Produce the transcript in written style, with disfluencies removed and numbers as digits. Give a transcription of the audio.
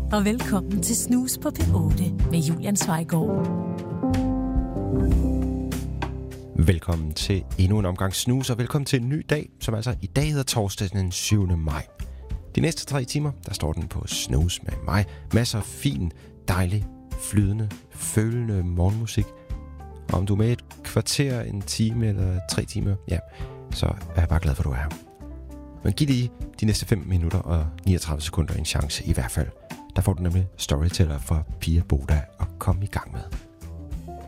og velkommen til Snus på P8 med Julian Zweigård. Velkommen til endnu en omgang Snus, og velkommen til en ny dag, som altså i dag hedder torsdag den 7. maj. De næste 3 timer, der står den på Snus med mig. Masser af fin, dejlig, flydende, følende morgenmusik. Og om du er med et kvarter, en time eller 3 timer, ja, så er jeg bare glad for, at du er her. Men giv lige de næste 5 minutter og 39 sekunder en chance i hvert fald. Der får du nemlig Storyteller for Pia Boda at komme i gang med.